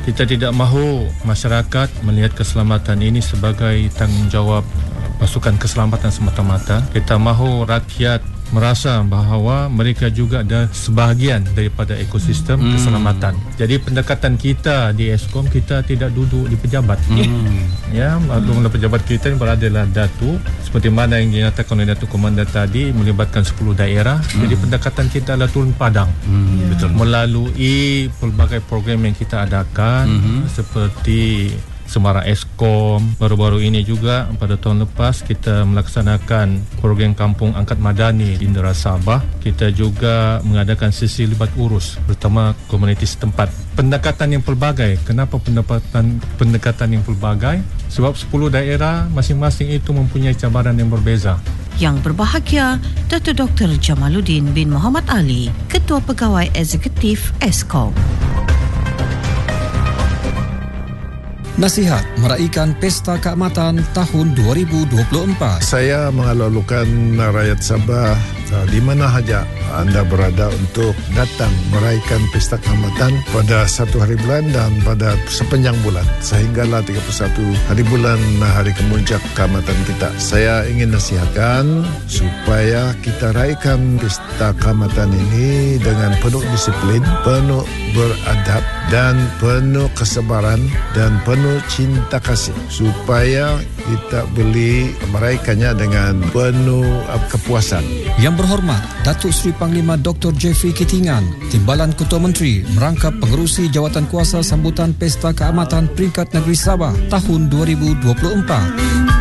Kita tidak mahu masyarakat melihat keselamatan ini sebagai tanggungjawab pasukan keselamatan semata-mata. Kita mahu rakyat merasa bahawa mereka juga ada sebahagian daripada ekosistem keselamatan. Jadi pendekatan kita di Eskom, kita tidak duduk di pejabat. Ya, maklumlah pejabat kita beradalah Datuk, seperti mana yang dinyatakan oleh Datuk Komandan tadi, melibatkan 10 daerah. Jadi pendekatan kita adalah turun padang. Betul. Melalui pelbagai program yang kita adakan, seperti Semara Eskom. Baru-baru ini juga pada tahun lepas kita melaksanakan program Kampung Angkat Madani di Indera Sabah. Kita juga mengadakan sesi libat urus bersama komuniti setempat. Pendekatan yang pelbagai. Kenapa pendekatan yang pelbagai? Sebab 10 daerah masing-masing itu mempunyai cabaran yang berbeza. Yang berbahagia, Datuk Dr. Jamaluddin bin Muhammad Ali, Ketua Pegawai Eksekutif Eskom. Nasihat meraikan Pesta Keamatan tahun 2024. Saya mengalu-alukan rakyat Sabah di mana saja anda berada untuk datang meraihkan Pesta Keamatan pada 1 hari bulan dan pada sepanjang bulan sehinggalah 31 hari bulan, hari kemuncak keamatan kita. Saya ingin nasihatkan supaya kita raihkan Pesta Keamatan ini dengan penuh disiplin, penuh beradab dan penuh kesabaran dan penuh cinta kasih, supaya kita boleh meraihkannya dengan penuh kepuasan. Yang berhormat Datuk Seri Panglima Dr. Jeffrey Kitingan, Timbalan Ketua Menteri merangkap pengerusi jawatan kuasa sambutan Pesta Keamatan Peringkat Negeri Sabah tahun 2024.